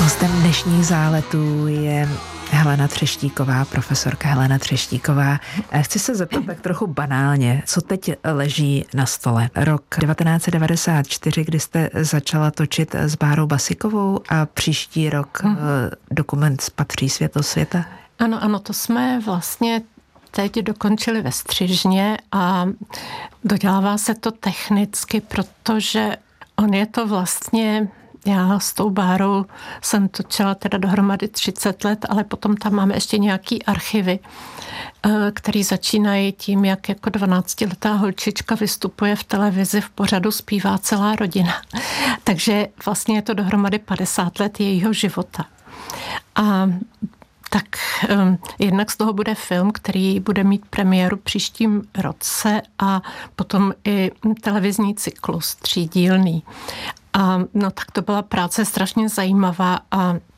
Hostem dnešních záletů je Helena Třeštíková, profesorka Helena Třeštíková. Chci se zeptat tak trochu banálně, co teď leží na stole. Rok 1994, kdy jste začala točit s Bárou Basikovou a příští rok dokument Spatří světa. Ano, to jsme vlastně teď dokončili ve Střižně a dodělává se to technicky, protože on je to vlastně... Já s tou Bárou jsem točila teda dohromady 30 let, ale potom tam máme ještě nějaký archivy, který začínají tím, jak jako 12letá holčička vystupuje v televizi v pořadu Zpívá celá rodina. Takže vlastně je to dohromady 50 let jejího života. A tak jednak z toho bude film, který bude mít premiéru příštím roce a potom i televizní cyklus třídílný. A no tak to byla práce strašně zajímavá a